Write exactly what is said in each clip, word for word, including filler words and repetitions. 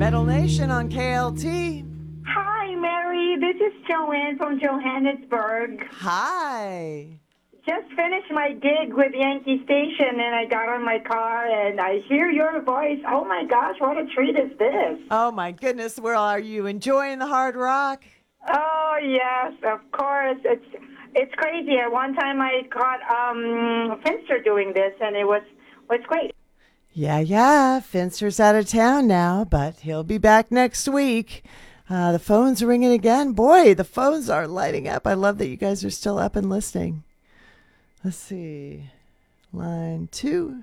Metal Nation on K L T. Hi, Mary. This is Joanne from Johannesburg. Hi. Just finished my gig with Yankee Station, and I got on my car, and I hear your voice. Oh, my gosh, what a treat is this? Oh, my goodness. Well, are you enjoying the hard rock? Oh, yes, of course. It's it's crazy. At one time, I caught um, Finster doing this, and it was, was great. Yeah, yeah. Finster's out of town now, but he'll be back next week. Uh, the phone's ringing again. Boy, the phones are lighting up. I love that you guys are still up and listening. Let's see. Line two.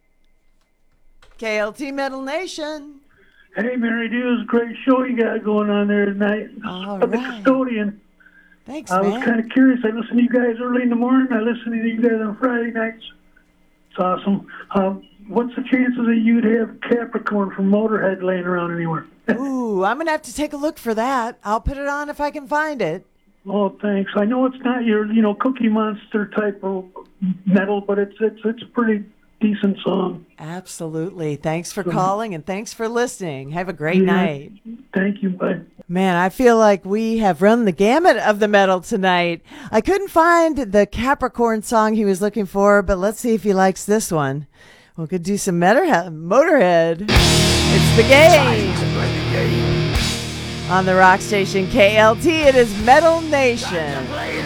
K L T Metal Nation. Hey, Mary, dude, it was a great show you got going on there tonight. All I'm the right. custodian. Thanks, I man. was kind of curious. I listen to you guys early in the morning. I listen to you guys on Friday nights. It's awesome. Um, what's the chances that you'd have Capricorn from Motorhead laying around anywhere? Ooh, I'm going to have to take a look for that. I'll put it on if I can find it. Oh, thanks. I know it's not your, you know, Cookie Monster type of metal, but it's it's it's a pretty decent song. Absolutely. Thanks for calling and thanks for listening. Have a great Yeah. night. Thank you. Bye. Man, I feel like we have run the gamut of the metal tonight. I couldn't find the Capricorn song he was looking for, but let's see if he likes this one. We could do some Motorhead. Motorhead. It's the game. On the rock station K L T, it is Metal Nation.